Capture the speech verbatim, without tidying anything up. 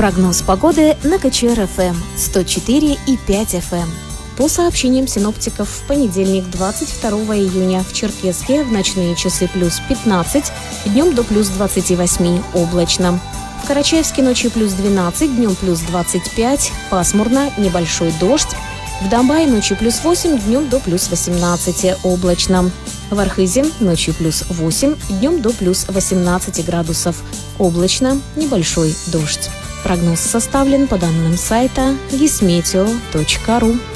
Прогноз погоды на КЧР-ФМ сто четыре и пять эф эм. По сообщениям синоптиков, в понедельник, двадцать второго июня, в Черкесске в ночные часы плюс пятнадцать, днем до плюс двадцать восемь, облачно. В Карачаевске ночью плюс двенадцать, днем плюс двадцать пять, пасмурно, небольшой дождь. В Домбае ночью плюс восемь, днем до плюс восемнадцать, облачно. В Архизе ночью плюс восемь, днем до плюс восемнадцать градусов, облачно, небольшой дождь. Прогноз составлен по данным сайта гисметео точка ру.